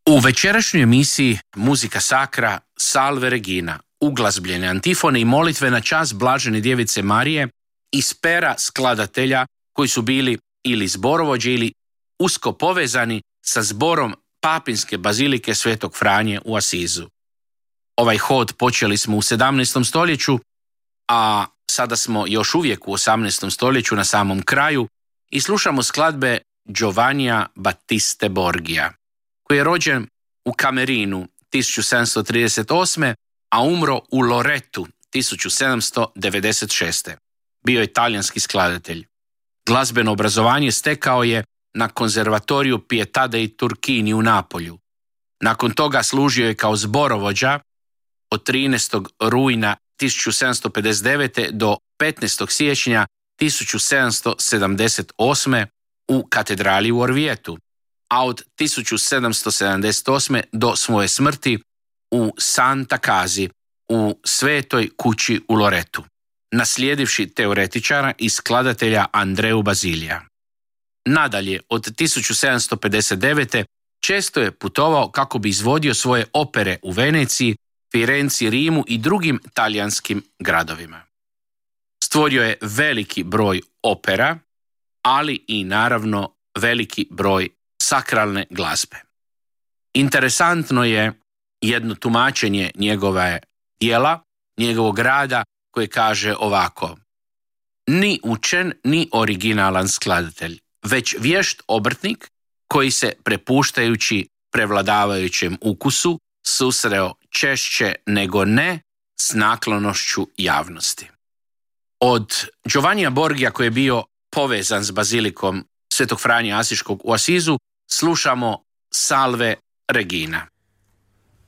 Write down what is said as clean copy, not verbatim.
U večerašnjoj emisiji Muzika Sacra Salve Regina, uglazbljene antifone i molitve na čast Blažene djevice Marije iz pera skladatelja koji su bili ili zborovođe ili usko povezani sa zborom Papinske bazilike Svetog Franje u Asizu. Ovaj hod počeli smo u 17. stoljeću, a sada smo još uvijek u 18. stoljeću na samom kraju i slušamo skladbe Giovannija Battiste Borgia, koji je rođen u Camerinu 1738. a umro u Loretu 1796. Bio je talijanski skladatelj. Glazbeno obrazovanje stekao je na konzervatoriju Pietà dei Turchini u Napolju. Nakon toga služio je kao zborovođa od 13. rujna 1759. do 15. siječnja 1778. u katedrali u Orvietu, a od 1778. do svoje smrti u Santa Kasi, u Svetoj kući u Loretu, naslijedivši teoretičara i skladatelja Andreu Bazilija. Nadalje, od 1759. često je putovao kako bi izvodio svoje opere u Veneciji, Firenci, Rimu i drugim talijanskim gradovima. Stvorio je veliki broj opera, ali i naravno veliki broj sakralne glazbe. Interesantno je jedno tumačenje njegove djela, njegovog rada, koje kaže ovako: ni učen, ni originalan skladatelj, već vješt obrtnik koji se, prepuštajući prevladavajućem ukusu, susreo češće nego ne s naklonošću javnosti. Od Giovannija Borgia, koji je bio povezan s bazilikom Svetog Franje Asiškog u Asizu, slušamo Salve Regina.